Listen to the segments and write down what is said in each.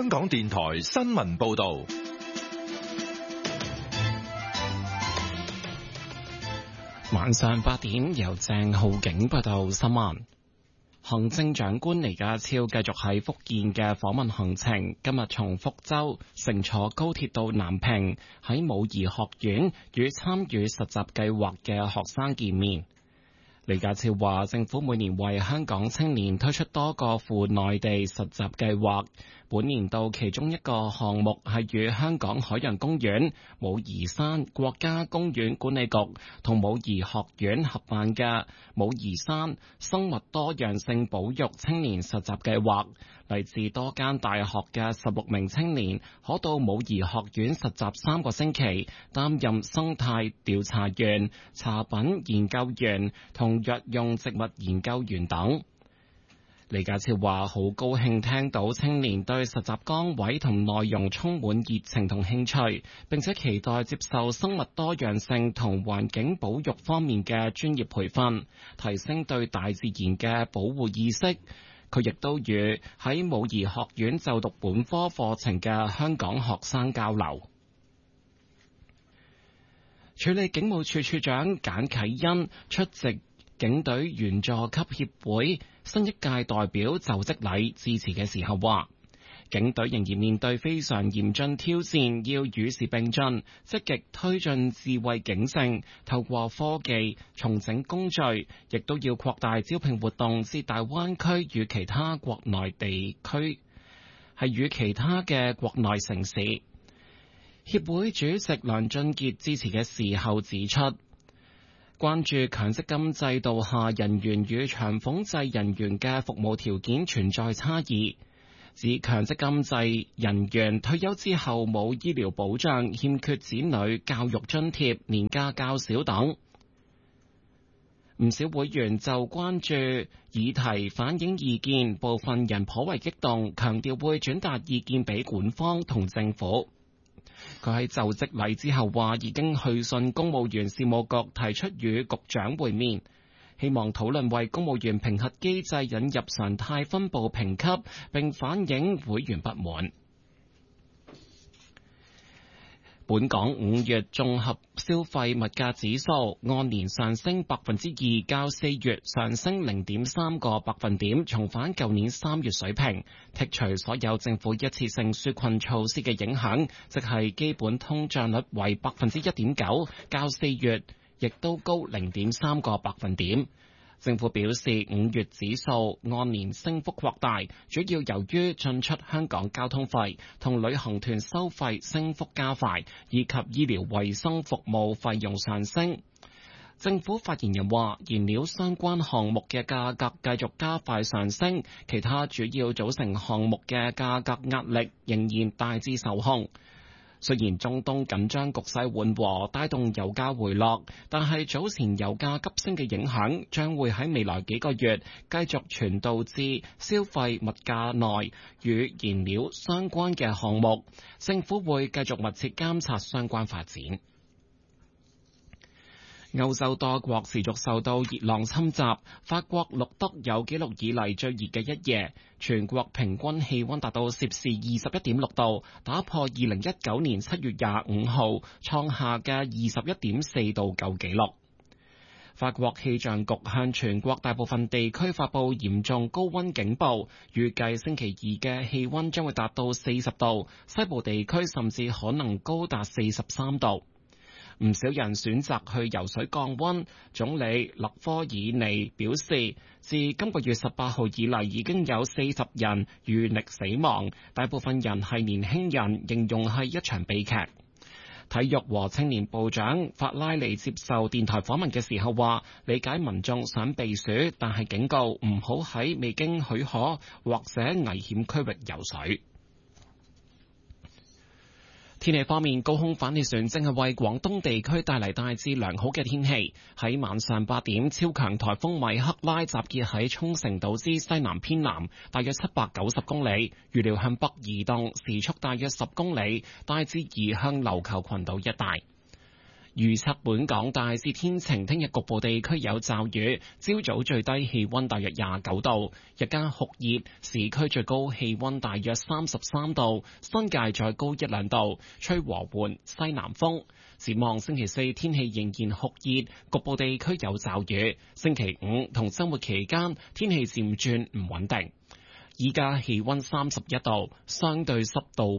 港電台新聞報道。 晚上8點，由鄭浩景報道新聞。行政長官李家超繼續喺福建嘅訪問行程，今日從福州乘坐高鐵到南平，喺武夷學院與參與實習計劃嘅學生見面。李家超話，政府每年為香港青年推出多個赴內地實習計劃，本年度其中一個項目係與香港海洋公園、武夷山國家公園管理局同武夷學院合辦嘅武夷山生物多樣性保育青年實習計劃。嚟自多間大學嘅16名青年可到武夷學院實習3個星期，擔任生態調查員、茶品研究員同藥用植物研究員等。李家超話：好高興聽到青年對實習崗位同內容充滿熱情同興趣，並且期待接受生物多樣性同環境保育方面嘅專業培訓，提升對大自然嘅保護意識。佢亦都與喺武夷學院就讀本科課程嘅香港學生交流。署理警務處處長簡啟恩出席警隊員佐級協會新一屆代表就職禮致辭嘅時候話，警隊仍然面對非常嚴峻挑戰，要與時並進，積極推進智慧警政，透過科技重整工序，亦都要擴大招聘活動至大灣區與其他國內地區，係與其他嘅國內城市。協會主席梁俊傑致辭嘅時候指出，關注強積金制度下人員與長俸制人員嘅服務條件存在差異，指強積金制人員退休之後冇醫療保障、欠缺子女教育津貼、年假較少等。唔少會員就關注議題反映意見，部分人頗為激動，強調會轉達意見俾管方同政府。佢喺就職禮之後話，已經去信公務員事務局，提出與局長會面，希望討論為公務員評核機制引入常態分佈評級，並反映會員不滿。本港5月綜合消費物價指數按年上升2%，較4月上升0.3個百分點，重返舊年3月水平。剔除所有政府一次性紓困措施嘅影響，即係基本通脹率為1.9%，較4月亦都高0.3個百分點。政府表示，5月指數按年升幅擴大，主要由於進出香港交通費同旅行團收費升幅加快，以及醫療衛生服務費用上升。政府發言人話，燃料相關項目嘅價格繼續加快上升，其他主要組成項目嘅價格壓力仍然大致受控。雖然中東緊張局勢緩和，帶動油價回落，但係早前油價急升嘅影響將會喺未來幾個月繼續傳導至消費物價內與燃料相關嘅項目。政府會繼續密切監察相關發展。歐洲多國持續受到熱浪侵襲，法國錄得有紀錄以嚟最熱嘅一夜，全國平均氣溫達到攝氏21.6度，打破2019年7月25號創下嘅21.4度舊紀錄。法國氣象局向全國大部分地區發布嚴重高溫警報，預計星期2嘅氣溫將會達到40度，西部地區甚至可能高達43度。唔少人選擇去游水降溫。總理勒科爾尼表示，自今個月18號以嚟，已經有40人遇溺死亡，大部分人係年輕人，形容係一場悲劇。體育和青年部長法拉利接受電台訪問嘅時候話，理解民眾想避暑，但係警告唔好喺未經許可或者危險區域游水。天氣方面，高空反氣旋正係為廣東地區帶嚟大致良好嘅天氣。喺晚上8點，超強颱風米克拉集結喺沖繩島之西南偏南，大約790公里，預料向北移動，時速大約10公里，大致移向琉球群島一帶。 預測本港大致天晴，聽日局部地區有驟雨，朝早最低氣溫大約29度，日間酷熱，市區最高氣溫大約33度，新界再高1-2度，吹和緩西南風。展望星期四天氣仍然酷熱，局部地區有驟雨。星期五同週末期間天氣漸轉唔穩定。依家氣溫31度，相對濕度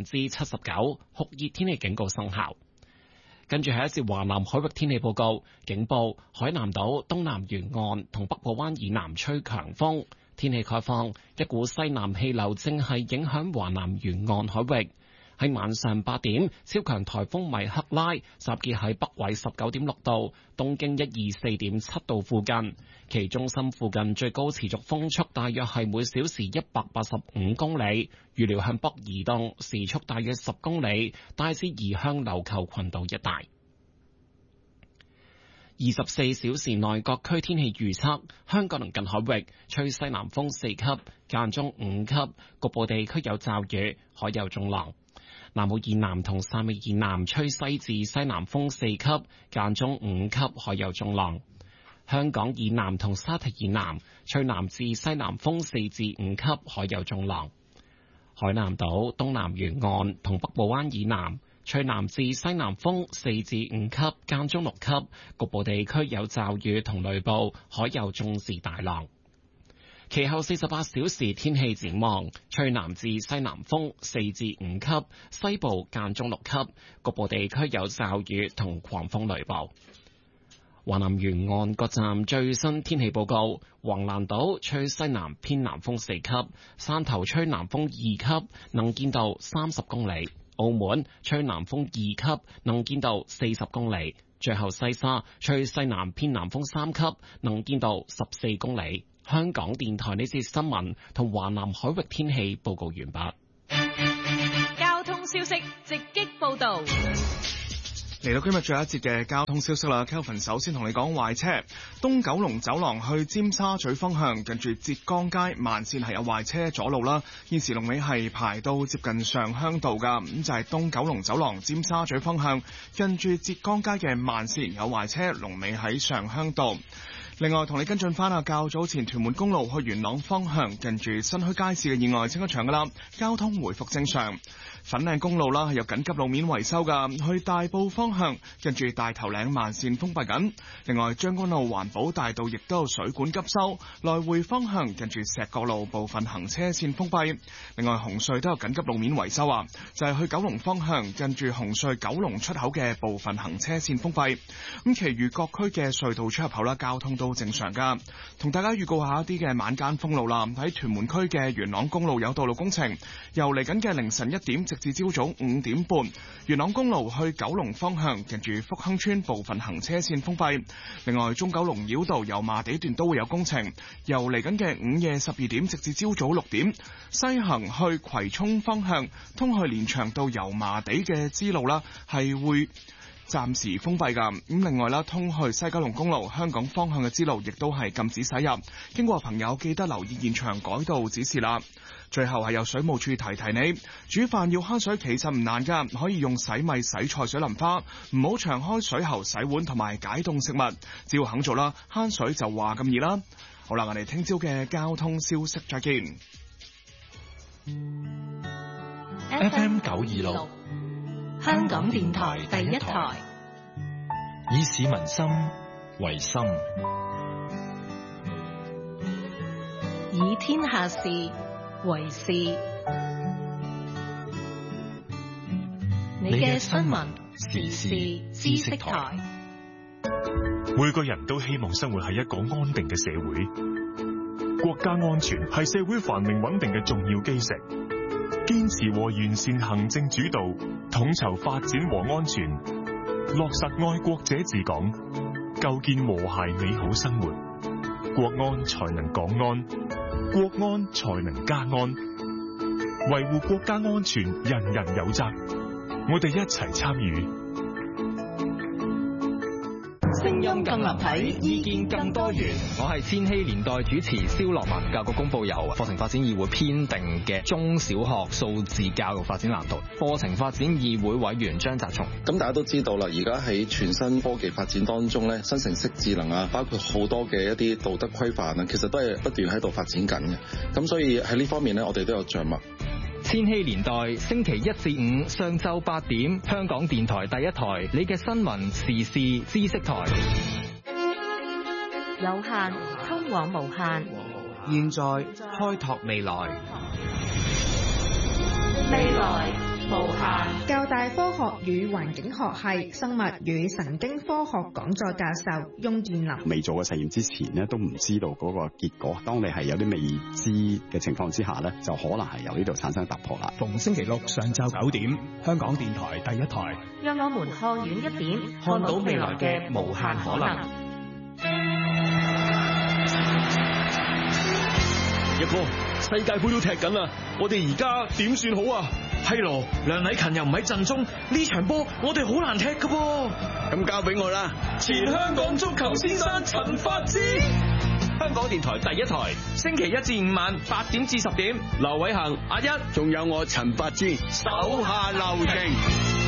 79%，酷熱天氣警告生效。跟住係一節華南海域天氣報告，警報海南島東南沿岸同北部灣以南吹強風。天氣概況，一股西南氣流正係影響華南沿岸海域。喺晚上8點，超強颱風米克拉集結喺北緯19.6度、東經124.7度附近，其中心附近最高持續風速大約係每小時185公里，預料向北移動，時速大約10公里，大致移向琉球群島一帶。24小時內各區天氣預測：香港鄰近海域吹西南風4級，間中5級，局部地區有驟雨，海有中浪。南澳以南同汕尾以南吹西至西南風4級，間中5級，海有中浪。香港以南同沙堤以南吹南至西南風4至5級，海有中浪。海南島東南沿岸同北部灣以南吹南至西南風4至5級，間中6級，局部地區有驟雨同雷暴，海有中至大浪。其後48小時天氣展望，吹南至西南風4至5級，西部間中6級，局部地區有驟雨同狂風雷暴。華南沿岸各站最新天氣報告：橫瀾島吹西南偏南風4級，汕頭吹南風2級，能見度30公里；澳門吹南風2級，能見度40公里。最後西沙吹西南偏南風3級，能見度14公里。香港電台呢節新聞同華南海域天氣報告完畢。 交通消息直擊報道。 嚟到今日最後一節嘅交通消息啦 ，Kelvin 首先同你講壞車，東九龍走廊去尖沙咀方向，近住浙江街慢線係有壞車阻路啦，現時龍尾係排到接近上鄉道噶，咁就係東九龍走廊尖沙咀方向，近住浙江街嘅慢線有壞車，龍尾喺上鄉道。另外，同你跟進翻下較早前屯門公路去元朗方向，近住新墟街市嘅意外清一場噶啦，交通回復正常。粉嶺公路啦係有緊急路面維修噶，去大埔方向近住大頭嶺慢線封閉緊。另外，將軍澳環保大道亦都有水管急修，來回方向近住石角路部分行車線封閉。另外，紅隧都有緊急路面維修啊，就係去九龍方向近住紅隧九龍出口嘅部分行車線封閉。咁其餘各區嘅隧道出入口啦，交通都正常噶。同大家預告下一啲嘅晚間封路啦，喺屯門區嘅元朗公路有道路工程，由嚟緊嘅凌晨1點直至朝早5點半，元朗公路去九龍方向近住福亨村部分行車線封閉。另外，中九龍繞道油麻地段都會有工程，由嚟緊嘅午夜12點直至朝早6點，西行去葵涌方向通去連翔道油麻地嘅支路啦，係會暫時封閉噶。咁另外啦，通去西九龍公路香港方向嘅支路亦都係禁止駛入，經過朋友記得留意現場改道指示啦。最後係由水務署提你，煮飯要慳水其實唔難噶，可以用洗米洗菜水淋花，唔好長開水喉洗碗同埋解凍食物，只要肯做啦，慳水就話咁易啦。好啦，我哋聽朝嘅交通消息再見。 FM 926 香港電台第一台， 以市民心為心， 以天下事為事。你嘅新聞時事知識台。 每個人都希望生活喺一個安定嘅社會，國家安全係社會繁榮穩定嘅重要基石。堅持和完善行政主導，統籌發展和安全，落實愛國者治港，構建和諧美好生活，國安才能港安，國安才能家安。維護國家安全，人人有責，我哋一齊參與。 聲音更立體，意見更多元。 我係千禧年代主持蕭樂文。教育局公布由課程發展議會編定嘅中小學數字教育發展藍圖，課程發展議會委員張澤松。 咁大家都知道啦，而家喺全新科技發展當中咧，新城市智能啊，包括好多嘅一啲道德規範啊，其實都係不斷喺度發展緊嘅。咁所以喺呢方面咧，我哋都有著墨。 千禧年代星期一至五上晝8點，香港電台第一台，你嘅新聞時事知識台。 有限通往無限， 現在開拓未來。 未來無限。 教大科學與環境學系生物與神經科學講座教授翁建林。 未做嘅實驗之前呢，都唔知道嗰個結果。當你係有啲未知嘅情況之下呢，就可能係由呢度產生突破啦。 逢星期六上晝9點，香港電台第一台。 讓我們看遠一點，看到未來嘅無限可能。 一哥，世界盃都踢緊啦，我哋而家點算好啊？ 係咯，梁禮勤又唔喺陣中，呢場波我哋好難踢噶噃。 咁交俾我啦，前香港足球先生陳發枝。 香港電台第一台，星期1至5晚8點至10點，劉偉恒、阿一， 仲有我陳發枝，手下留情。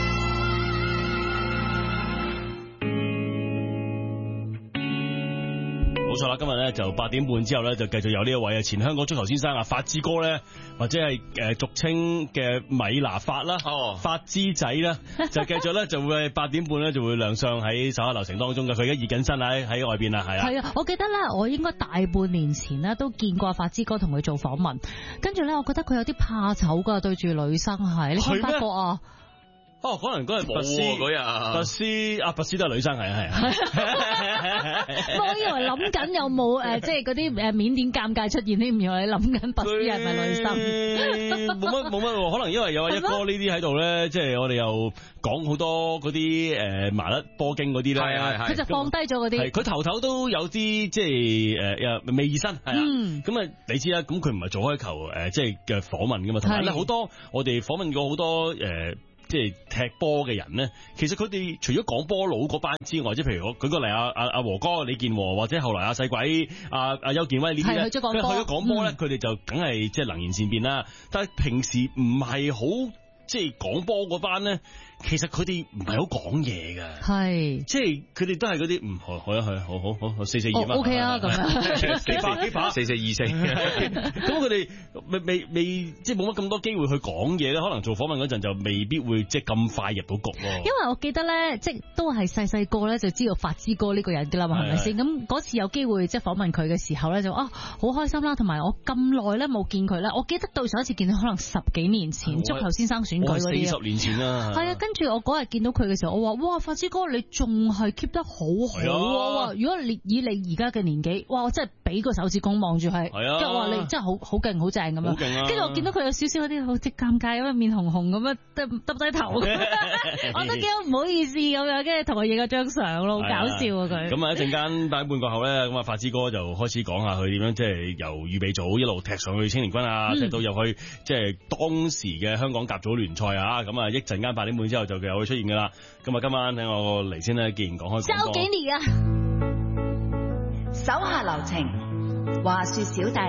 冇錯啦，今日咧就8點半之後咧就繼續有呢一位前香港足球先生啊發枝哥咧，或者係俗稱嘅米拿法啦，發枝仔啦，就繼續咧就會8點半咧就會亮相喺手下留情當中嘅。佢而家熱緊身喺外邊啦，係啊。 係啊，我記得咧，我應該大半年前咧都見過發枝哥同佢做訪問，跟住咧我覺得佢有啲怕醜噶，對住女生係，你有冇發覺啊？ 可能嗰日拔絲嗰日，拔絲都係女生係啊。 我以為諗緊有冇即係嗰啲緬甸尷尬出現呢？唔係你諗緊拔絲係咪女生？ 冇乜，可能因為有阿一哥呢啲喺度咧，即係我哋又講好多嗰啲麻甩波經嗰啲咧， 佢就放低咗嗰啲。 佢頭都有啲即係未熱身係啊。咁啊，你知啦，咁佢唔係做開球即係嘅訪問噶嘛，同埋咧好多我哋訪問過好多即係踢波嘅人咧，其實佢哋除咗講波佬嗰班之外，即係譬如我舉個例，阿和哥李健和，或者後來阿細鬼、阿邱健威呢啲咧，佢去咗講波咧，佢哋就梗係即係能言善辯啦。但係平時唔係好即係講波嗰班咧，其實佢哋唔係好講嘢㗎，係即係佢哋都係嗰啲好442 OK 啊咁樣幾把4424，咁佢哋未即係冇乜咁多機會去講嘢咧，可能做訪問嗰陣就未必會即係咁快入到局咯。 因為我記得咧，即係都係細個咧就知道發枝哥呢個人㗎啦嘛，係咪先？咁嗰次有機會即係訪問佢嘅時候咧，就好開心啦，同埋我咁耐咧冇見佢咧，我記得對上一次見佢可能10幾年前足球先生選舉嗰啲 40年前啦， 係啊。跟住我嗰日見到佢嘅時候，我話：哇，發枝哥你仲係 keep 得好好啊！如果以你而家嘅年紀，哇，我真係俾個手指公望住係，跟住我話你真係好勁好正咁樣。跟住我見到佢有少少嗰啲好即尷尬咁樣，面紅紅咁樣，耷低頭，我都幾唔好意思咁樣，跟住同佢影咗張相咯，好搞笑啊佢。 咁啊一陣間8點半過後咧，咁啊發枝哥就開始講下佢點樣即係由預備組一路踢上去青年軍啊，踢到入去即係當時嘅香港甲組聯賽啊，咁啊一陣間8點半之後就有會出現噶啦。咁啊今晚聽我嚟先啦，既然講開周幾年啊，手下留情，話說小弟。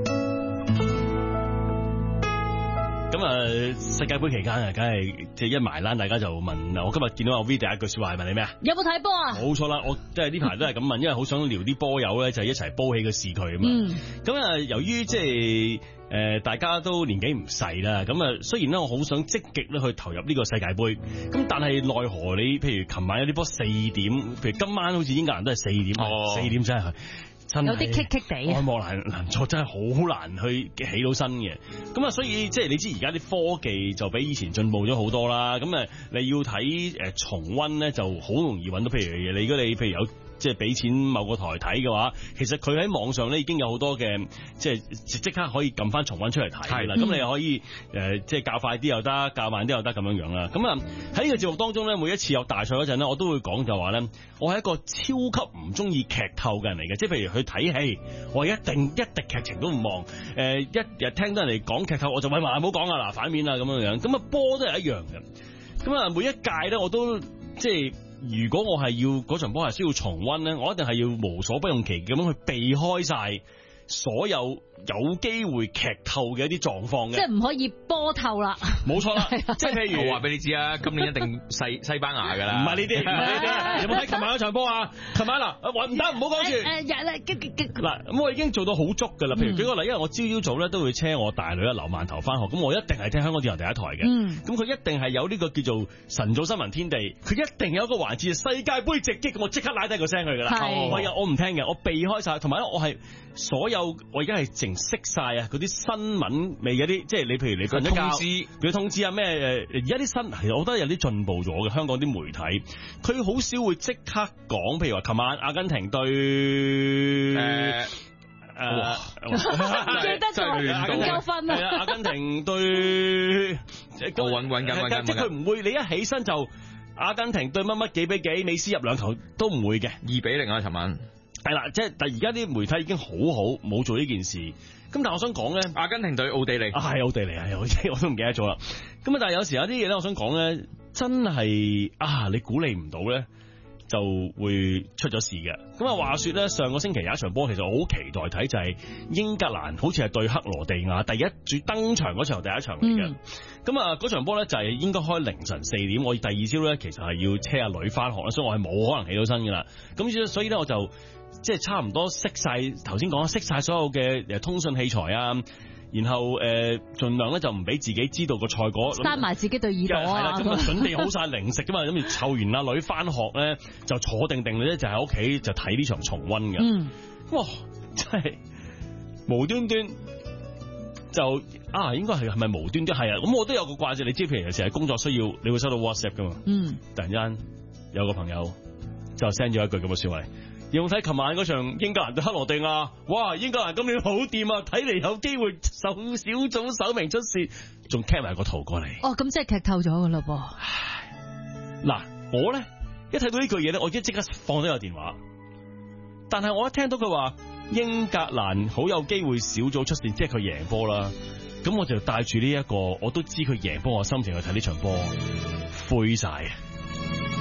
咁啊世界盃期間啊，梗係即係一埋欄，大家就問我今日見到阿 V 第一句說話係問你咩啊？ 有冇睇波啊？ 冇錯啦，我即係呢排都係咁問，因為好想撩啲波友咧，就係一齊煲起個市佢啊嘛。咁啊，由於即係大家都年紀唔細啦，咁啊雖然咧我好想積極咧去投入呢個世界盃，咁但係奈何你譬如琴晚有啲波4點，譬如今晚好似英格蘭都係4點，4點真係。 有啲棘棘地， 愛莫難助，真係好難去起到身嘅。咁啊，所以即係你知而家啲科技就比以前進步咗好多啦。咁你要睇重溫咧，就好容易揾到。譬如如果你譬如有即係俾錢某個台睇嘅話，其實佢喺網上咧已經有好多嘅即係即刻可以撳翻重溫出嚟睇啦。咁你又可以即係較快啲又得，較慢啲又得咁樣樣啦。咁啊喺呢個節目當中咧，每一次有大賽嗰陣咧，我都會講就話咧，我係一個超級唔中意劇透嘅人嚟嘅。即係譬如去睇戲，我一滴劇情都唔望。一日聽到人哋講劇透，我就喂話唔好講啊，嗱反面啊咁樣樣。咁啊波都係一樣嘅。咁啊每一屆咧我都即係如果我係要嗰場波係需要重溫咧，我一定係要無所不用其極咁樣去避開晒所有有機會劇透嘅一啲狀況嘅， 即係唔可以波透啦。 冇錯啦，即係譬如我話俾你知啊，今年一定西班牙㗎啦。 唔係呢啲，唔係呢啲。有冇睇琴晚嗰場波啊？琴晚嗱，話唔得，唔好講住。嗱，咁我已經做到好足㗎啦。譬如舉個例，因為我朝早咧都會車我大女劉饅頭翻學，咁我一定係聽香港電台第一台嘅。咁佢一定係有呢個叫做晨早新聞天地，佢一定有一個環節世界盃直擊，咁我即刻拉低個聲佢㗎啦。係啊，我唔聽嘅，我避開晒，同埋咧我係所有我而家係淨識晒啊嗰啲新聞未嗰啲，即係你譬如你瞓咗覺，佢通知啊咩而家啲新，其實我覺得有啲進步咗嘅香港啲媒體，佢好少會即刻講，譬如話琴晚阿根廷對記得咗唔夠分啊！ 係啊，阿根廷對揾緊， 即係佢唔會你一起身就阿根廷對乜乜幾比幾，美斯入兩球都唔會嘅 2-0啊！琴晚係啦，即係但而家啲媒體已經好冇做呢件事。咁但係我想講咧， 阿根廷對奧地利係奧地利啊，我都唔記得咗啦。咁啊，但係有時有啲嘢咧，我想講咧，真係你估你唔到咧，就會出咗事嘅。咁啊，話說咧，上個星期有一場波，其實我好期待睇，就係英格蘭好似係對克羅地亞第一注登場嗰場第一場嚟嘅。咁啊，嗰場波咧就係應該開凌晨4點，我第二朝咧其實係要車阿女翻學啦，所以我係冇可能起到身噶啦。咁所以咧我就即係差唔多熄晒所有嘅通訊器材啊，然後盡量咧就唔俾自己知道個賽果， 閂埋自己對耳朵啊。係啦， 咁啊準備好晒零食噶嘛，咁湊完阿女翻學咧就坐定咧就喺屋企就睇呢場重溫嘅。哇，真係無端端就應該係咪無端端係啊？咁我都有個掛住，你知譬如有時係工作需要，你會收到 WhatsApp 噶嘛？突然間有個朋友就 send 咗一句咁嘅說話。有冇睇琴晚嗰場英格蘭對克羅地亞？哇！英格蘭今年好掂啊，睇嚟有機會受小組首名出線，仲 cap 埋個圖過嚟。 咁即係劇透咗噶啦噃。 嗱，我咧一睇到呢句嘢咧，我已經即刻放低個電話。但係我一聽到佢話英格蘭好有機會小組出線，即係佢贏波啦。咁我就帶住呢一個，我都知佢贏波嘅心情去睇呢場波，灰晒。